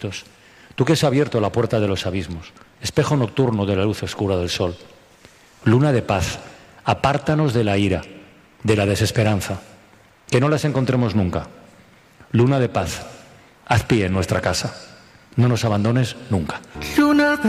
Tú que has abierto la puerta de los abismos, espejo nocturno de la luz oscura del sol, luna de paz, apártanos de la ira, de la desesperanza, que no las encontremos nunca. Luna de paz, haz pie en nuestra casa, no nos abandones nunca. Luna de